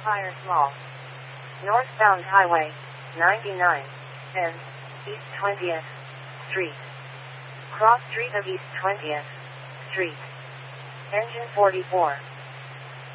Empire Mall. Northbound Highway 99 and East 20th Street. Cross street of East 20th Street. Engine 44.